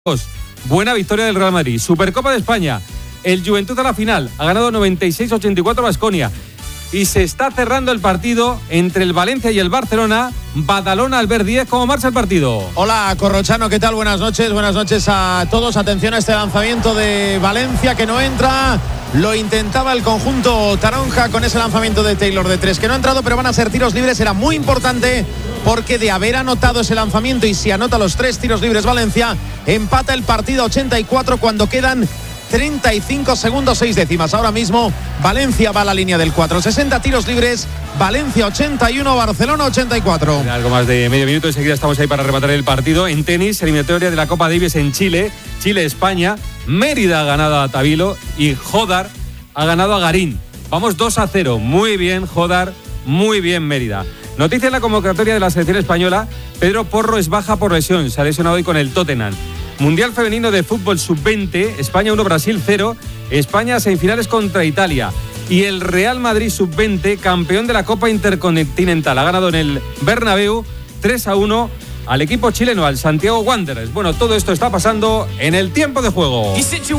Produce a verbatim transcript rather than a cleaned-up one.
Buena victoria del Real Madrid. Supercopa de España. El Juventud a la final. Ha ganado noventa y seis a ochenta y cuatro Baskonia. Y se está cerrando el partido entre el Valencia y el Barcelona. Badalona, Albert Díez. ¿Cómo marcha el partido? Hola, Corrochano, ¿qué tal? Buenas noches. Buenas noches a todos. Atención a este lanzamiento de Valencia que no entra. Lo intentaba el conjunto Taronja con ese lanzamiento de Taylor de tres que no ha entrado, pero van a ser tiros libres. Era muy importante porque de haber anotado ese lanzamiento y si anota los tres tiros libres Valencia, empata el partido ochenta y cuatro cuando quedan treinta y cinco segundos, seis décimas. Ahora mismo Valencia va a la línea del cuatro. sesenta tiros libres, Valencia ochenta y uno, Barcelona ochenta y cuatro. En algo más de medio minuto, enseguida estamos ahí para rematar el partido. En tenis, eliminatoria de la Copa Davis en Chile. Chile-España. Mérida ha ganado a Tabilo y Jodar ha ganado a Garín. Vamos dos a cero. Muy bien, Jodar. Muy bien, Mérida. Noticia en la convocatoria de la selección española. Pedro Porro es baja por lesión. Se ha lesionado hoy con el Tottenham. Mundial femenino de fútbol sub veinte, España uno, Brasil cero, España semifinales contra Italia. Y el Real Madrid sub veinte, campeón de la Copa Intercontinental, ha ganado en el Bernabéu tres a uno al equipo chileno, al Santiago Wanderers. Bueno, todo esto está pasando en el tiempo de juego.